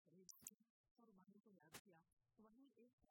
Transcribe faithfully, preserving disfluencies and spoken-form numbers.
करेगा और वाणी को याद किया। वहीं एक